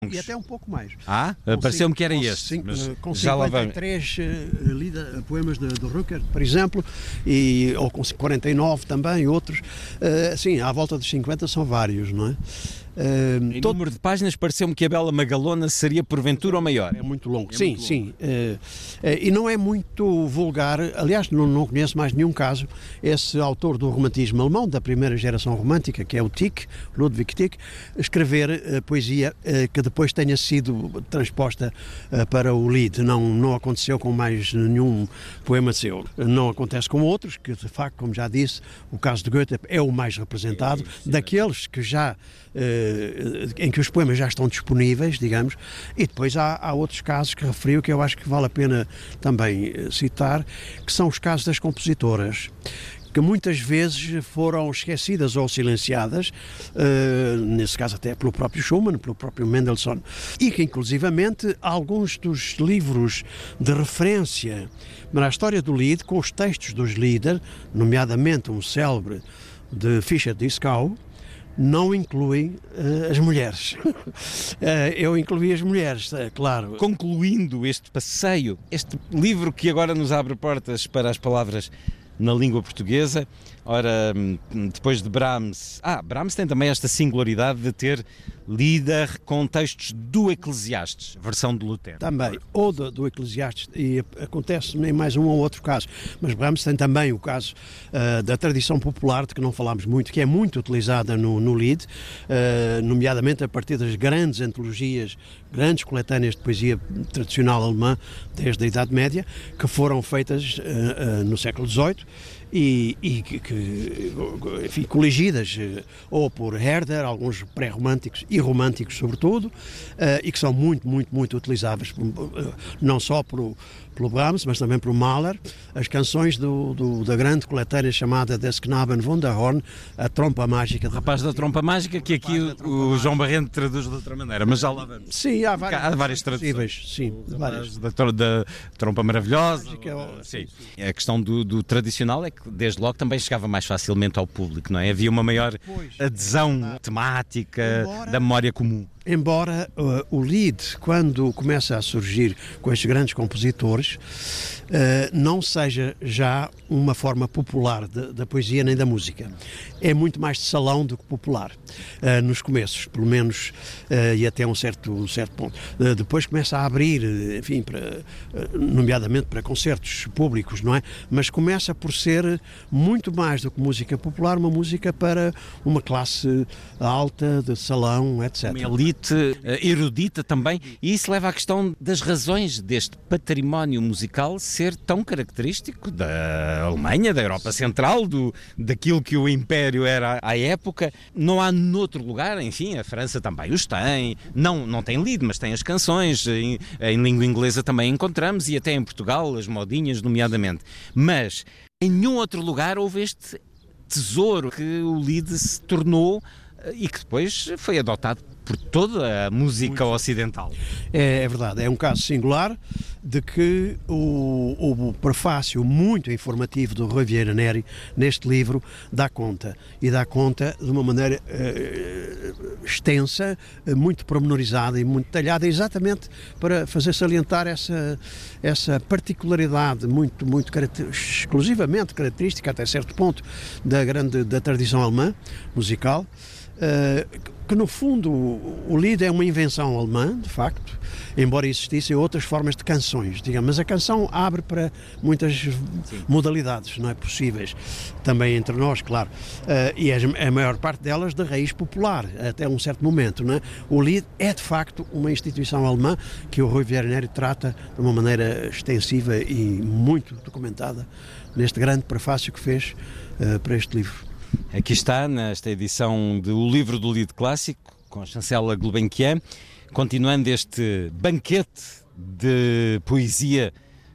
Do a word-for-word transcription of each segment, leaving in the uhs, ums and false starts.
E até um pouco mais. Ah, pareceu-me que era este. Cinco, mas com já lá cinquenta e três uh, lida, poemas de, de Rucker, por exemplo, e, ou com quarenta e nove também, outros. Uh, sim, à volta dos cinquenta são vários, não é? Uh, em todo... número de páginas, pareceu-me que a Bela Magalona seria porventura o maior. É muito longo, é sim, muito sim. Longo. Uh, uh, e não é muito vulgar, aliás, não, não conheço mais nenhum caso, esse autor do romantismo alemão, da primeira geração romântica, que é o Tieck, Ludwig Tieck, escrever uh, poesia uh, que depois tenha sido transposta uh, para o Lied. Não, não aconteceu com mais nenhum poema seu. Não acontece com outros, que de facto, como já disse, o caso de Goethe é o mais representado, daqueles que já Uh, em que os poemas já estão disponíveis, digamos, e depois há, há outros casos que referiu que eu acho que vale a pena também uh, citar, que são os casos das compositoras, que muitas vezes foram esquecidas ou silenciadas, uh, nesse caso até pelo próprio Schumann, pelo próprio Mendelssohn, e que inclusivamente alguns dos livros de referência para a história do Lied, com os textos dos Lieder, nomeadamente um célebre de Fischer-Dieskau, não incluem uh, as mulheres. uh, eu incluí as mulheres, uh, claro. Concluindo este passeio, este livro que agora nos abre portas para as palavras na língua portuguesa, ora, depois de Brahms... Ah, Brahms tem também esta singularidade de ter Lieder com textos do Eclesiastes, versão de Lutero. Também, ou do, do Eclesiastes, e acontece em mais um ou outro caso, mas Brahms tem também o caso uh, da tradição popular, de que não falámos muito, que é muito utilizada no, no Lied, uh, nomeadamente a partir das grandes antologias, grandes coletâneas de poesia tradicional alemã, desde a Idade Média, que foram feitas uh, uh, no século dezoito, e, e que, que enfim, coligidas ou por Herder, alguns pré-românticos e românticos sobretudo, uh, e que são muito, muito, muito utilizáveis, uh, não só pelo, pelo Brahms, mas também pelo Mahler, as canções do, do, da grande coletânea chamada Des Knaben Wunderhorn, a trompa mágica. O rapaz da trompa mágica, que aqui o, o João Barrento traduz de outra maneira, mas já lá vamos. Sim, há várias, há várias traduções. Sim, várias. Da, da trompa maravilhosa. Mágica, ou, sim. Sim. A questão do, do tradicional é que desde logo também chegava mais facilmente ao público, não é? Havia uma maior pois, adesão é temática, embora, da memória comum. Embora uh, o Lied, quando começa a surgir com estes grandes compositores, uh, não seja já uma forma popular da poesia nem da música. É muito mais de salão do que popular, uh, nos começos, pelo menos, uh, e até um certo, um certo ponto. Uh, depois começa a abrir, enfim, para, uh, nomeadamente para concertos públicos, não é? Mas começa por ser muito mais do que música popular, uma música para uma classe alta, de salão, etcétera. Uma elite erudita também, e isso leva à questão das razões deste património musical ser tão característico da Alemanha, da Europa Central, do, daquilo que o Império era à época. Não há noutro lugar, enfim, a França também os tem, não, não tem Lied, mas tem as canções, em, em língua inglesa também encontramos, e até em Portugal, as modinhas, nomeadamente. Mas em nenhum outro lugar houve este tesouro que o Lied se tornou e que depois foi adotado por toda a música Muito. ocidental. É, é verdade, é um caso singular de que o, o prefácio muito informativo do Rui Vieira Neri neste livro dá conta, e dá conta de uma maneira uh, extensa, muito pormenorizada e muito detalhada, exatamente para fazer salientar essa, essa particularidade muito, muito caracter, exclusivamente característica até certo ponto da grande da tradição alemã musical. Uh, que no fundo o Lied é uma invenção alemã, de facto, embora existissem outras formas de canções, digamos, mas a canção abre para muitas Sim. modalidades, não é, possíveis, também entre nós, claro, uh, e a, a maior parte delas de raiz popular, até um certo momento, não é? O Lied é de facto uma instituição alemã que o Rui Vieira Neri trata de uma maneira extensiva e muito documentada neste grande prefácio que fez uh, para este livro. Aqui está, nesta edição de O Livro do Lied Clássico, com a chancela Gulbenkian, continuando este banquete de poesia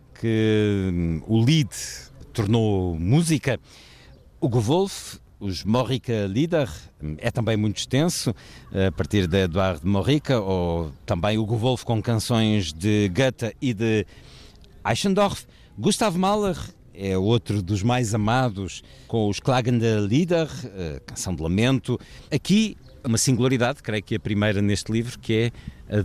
que o Lied tornou música. Hugo Wolf, os Morrica Lieder, é também muito extenso, a partir de Eduard Morrica, ou também Hugo Wolf com canções de Goethe e de Eichendorff. Gustav Mahler é outro dos mais amados, com os Klagende Lieder, canção de lamento. Aqui uma singularidade, creio que a primeira neste livro, que é a